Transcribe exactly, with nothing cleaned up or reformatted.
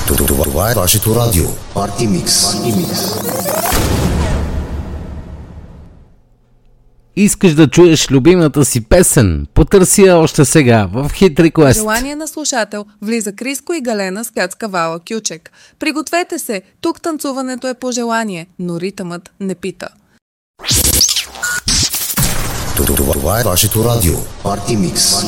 Това е вашето радио. Парти Микс. Искаш да чуеш любимата си песен? Потърси я още сега в Hit Request. Желание на слушател влиза Криско и Галена с Кацкавала Кючек. Пригответе се, тук танцуването е по желание, но ритъмът не пита. Това е вашето радио. Парти Микс.